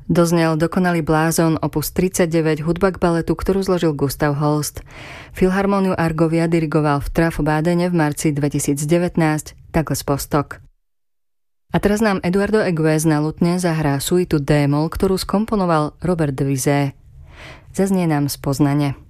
Doznel Dokonalý blázon opus 39 hudba k baletu, ktorú zložil Gustav Holst. Filharmóniu Argovia dirigoval v Traf-Bádene v marci 2019 Douglas Postok. A teraz nám Eduardo Egues na lutne zahrá suitu D-moll, ktorú skomponoval Robert de Visée. Zaznie nám z Poznane.